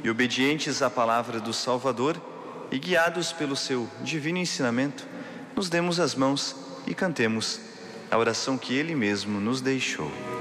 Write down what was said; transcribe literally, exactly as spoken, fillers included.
e obedientes à palavra do Salvador e guiados pelo seu divino ensinamento, nos demos as mãos e cantemos a oração que Ele mesmo nos deixou.